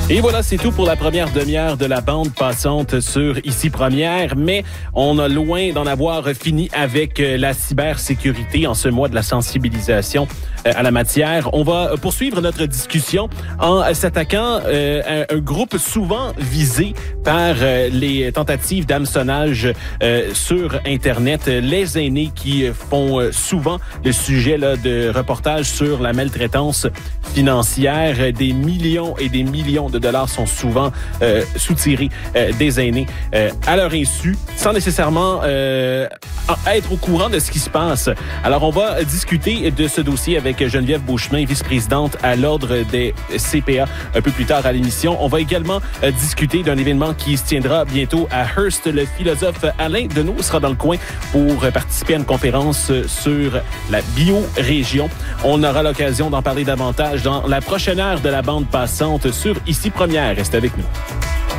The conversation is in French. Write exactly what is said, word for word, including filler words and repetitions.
Et voilà, c'est tout pour la première demi-heure de la bande passante sur Ici Première, mais on a loin d'en avoir fini avec la cybersécurité en ce mois de la sensibilisation à la matière. On va poursuivre notre discussion en s'attaquant euh, à un groupe souvent visé par euh, les tentatives d'hameçonnage euh, sur Internet, les aînés qui font euh, souvent le sujet là, de reportages sur la maltraitance financière. Des millions et des millions de dollars sont souvent euh, soutirés euh, des aînés euh, à leur insu, sans nécessairement euh, être au courant de ce qui se passe. Alors, on va discuter de ce dossier avec Geneviève Beauchemin, vice-présidente à l'Ordre des C P A, un peu plus tard à l'émission. On va également euh, discuter d'un événement qui se tiendra bientôt à Hearst. Le philosophe Alain Deneau sera dans le coin pour euh, participer à une conférence sur la biorégion. On aura l'occasion d'en parler davantage dans la prochaine heure de la bande passante sur Ici Première. Restez avec nous.